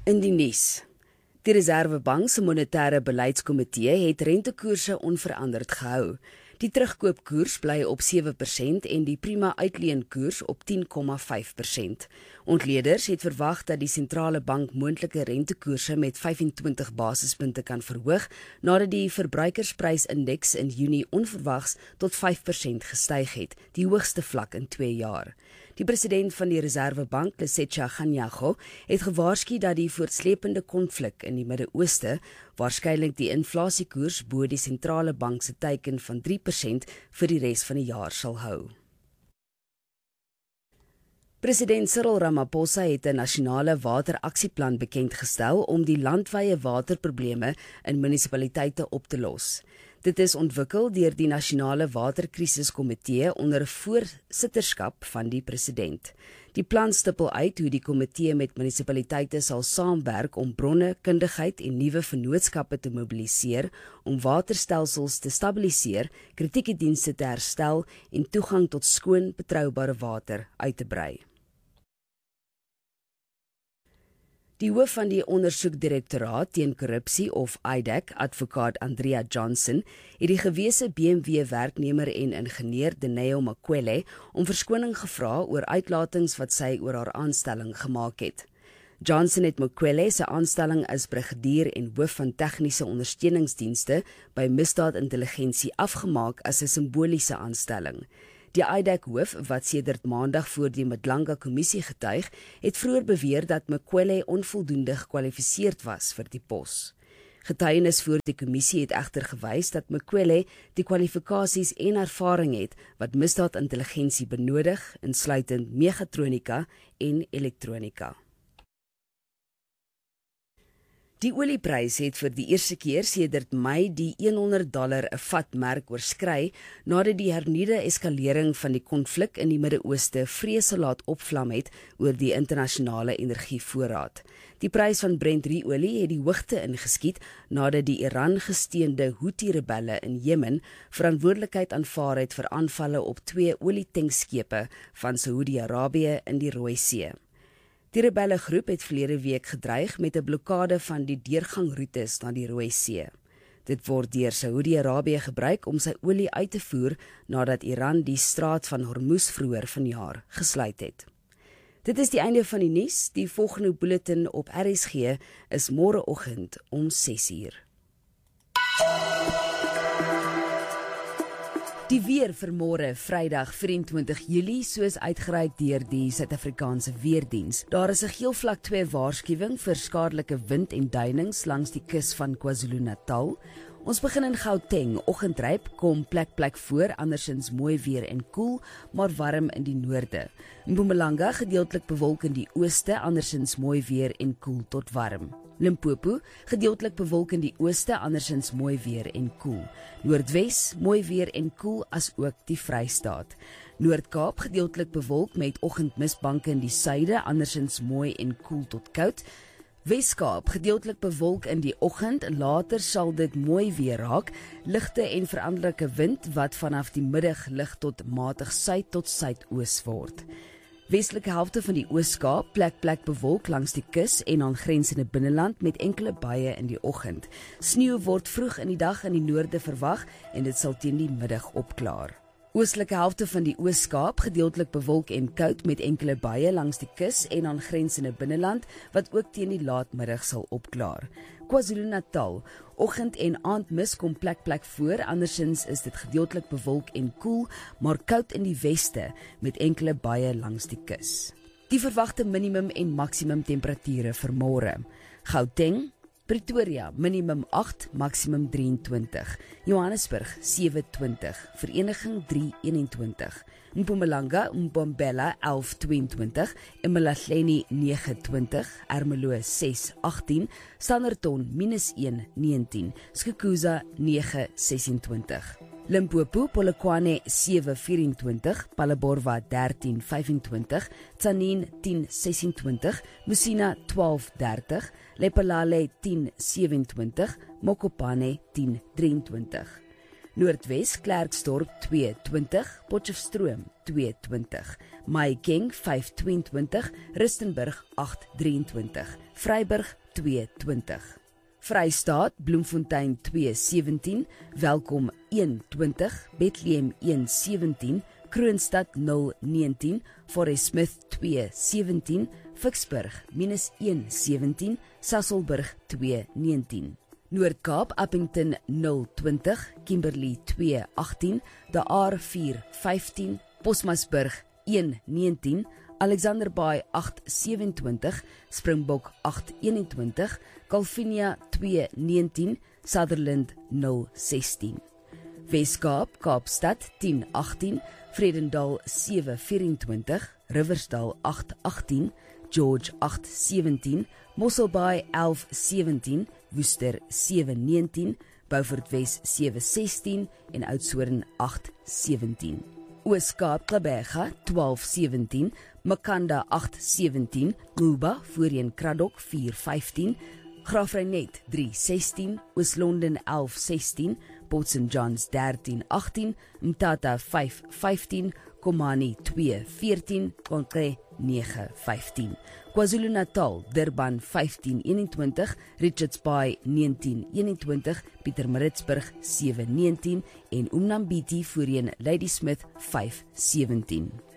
In die nuus. Die Reservebank se monetêre beleidskomitee het rentekoerse onveranderd gehou. Die terugkoopkoers bly op 7% en die prima uitleenkoers op 10,5%. Ontleeders het verwag dat die sentrale bank moontlike rentekoerse met 25 basispunte kan verhoog nadat die verbruikersprysindeks in Junie onverwags tot 5% gestyg het, die hoogste vlak in 2 jaar. Die president van die Reservebank, Lesetja Kganyago, het gewaarsku dat die voortslepende konflik in die Midde-Ooste waarskynlik die inflasiekoers bo die sentrale bank se teiken van 3% vir die res van die jaar sal hou. President Cyril Ramaphosa het 'n nasionale wateraksieplan bekendgestel om die landwye waterprobleme in munisipaliteite op te los. Dit is ontwikkel deur die Nasionale Waterkrisiskomitee onder voorsitterskap van die president. Die plan stipel uit hoe die komitee met munisipaliteite sal saamwerk om bronne, kundigheid en nuwe vennootskappe te mobiliseer, om waterstelsels te stabiliseer, kritieke dienste te herstel en toegang tot skoon, betroubare water uit te brei. Die hoof van die ondersoekdirektoraat teen korrupsie of IDAC, advokaat Andrea Johnson, het die gewese BMW werknemer en ingenieur Dineo Makwele om verskoning gevra oor uitlatings wat sy oor haar aanstelling gemaak het. Johnson het Makwele se aanstelling as brigadier en hoof van tegniese ondersteuningsdienste by misdaadintelligensie afgemaak as 'n simboliese aanstelling. Die IDAC-hoof, wat sedert maandag voor die Madlanga-kommissie getuig, het vroeër beweer dat Makwele onvoldoende gekwalifiseerd was vir die pos. Getuienis voor die kommissie het egter gewys dat Makwele die kwalifikasies en ervaring het wat misdaadintelligensie benodig, insluitend megatronika en elektronika. Die olieprys het vir die eerste keer sedert Mei die $100 'n vat merk oorskry nadat die hernuide eskalering van die konflik in die Midde-Ooste vrese laat opvlam het oor die internasionale energievoorraad. Die prys van Brent-olie het die hoogte ingeskiet nadat die Iran-gesteunde Houthi-rebelle in Jemen verantwoordelikheid aanvaar het vir aanvalle op 2 olietankschepe van Saudi-Arabië in die Rooi See. Die rebellegroep het verlede week gedreig met 'n blokkade van die deurgangroetes na die Rooi See. Dit word deur Saudi-Arabië gebruik om sy olie uit te voer nadat Iran die straat van Hormuz vroeër vanjaar gesluit het. Dit is die einde van die nuus. Die volgende bulletin op RSG is môreoggend om 6:00. Die weer vir môre, Vrydag 24 Julie, soos uitgereik deur die Suid-Afrikaanse Weerdiens. Daar is 'n geel vlak 2 waarskuwing vir skadelike wind en duinings langs die kus van KwaZulu-Natal. Ons begin in Gauteng. Oggendryp kom plek voor, andersins mooi weer en koel, maar warm in die noorde. Mpumalanga gedeeltelik bewolk in die ooste, andersins mooi weer en koel tot warm. Limpopo gedeeltelik bewolk in die ooste, andersins mooi weer en koel. Noordwes mooi weer en koel, as ook die Vrystaat. Noord-Kaap gedeeltelik bewolk met oggendmisbanke in die suide, andersins mooi en koel tot koud. Weskaap gedeeltelik bewolk in die oggend, later sal dit mooi weer raak, ligte en veranderlike wind wat vanaf die middag lig tot matig suid tot suidoos word. Westelike helfte van die Oos-Kaap plek bewolk langs die kus en aangrensende binneland met enkele buie in die oggend. Sneeu word vroeg in die dag in die noorde verwag en dit sal teen die middag opklaar. Oostelike helfte van die Oos-Kaap gedeeltelik bewolk en koud met enkele buie langs die kus en aangrensende binneland wat ook teen die laatmiddag sal opklaar. KwaZulu-Natal, oggend en aandmis kom plek voor, andersins is dit gedeeltelik bewolk en koel, maar koud in die weste met enkele buie langs die kus. Die verwagte minimum en maksimum temperature vir môre. Gauteng, Pretoria, minimum 8, maximum 23. Johannesburg, 27. Vereniging 321. Mpumalanga, Mbombela, 1122. Emalahleni, 29. Ermelo, 618. Standerton, -1, 19. Skukuza, 9, 26. Limpopo, Polokwane 7:24, Palaborwa 13:25, Tzaneen 10:26, Musina 12:30, Lephalale 10:27, Mokopane 10:23. Noordwes Klerksdorp 2:20, Potchefstroom 2:20, Mahikeng 5:22, Rustenburg 8:23, Vryburg 2:20. Vrystaat Bloemfontein 2:17, Welkom 1:20, Bethlehem 1:17, Kroonstad 0:19, Forest Smith 2:17, Vicksburg -1:17, Sasolburg 2:19. Noord-Kaap Appington 0:20, Kimberley 2:18, De Aar 4:15, Bosmasburg 1:19, Alexander Bay 8:27, Springbok 8:21, Calvinia 2:19, Sutherland 0:16. Weskaap Kaapstad 10:18, Vredendal 7:24, Riversdal 8:18, George 8:17, Mosselbaai 11:17, Woester 7:19, Beaufort Wes 7:16 en Oudtshoorn 8:17. Oos-Kaap Gqeberha 12:17, Makanda 8:17, Quba voorheen Kraddock 4:15, Graafrenet 3:16, Oos-London 11:16, Port St Johns 13:18, Mthatha 5:15, Komani 2:14, Konke 9:15. KwaZulu-Natal, Durban 15:21, Richards Bay 19:21, Pietermaritzburg 7:19 en Umnambiti voorheen Ladysmith 5:17.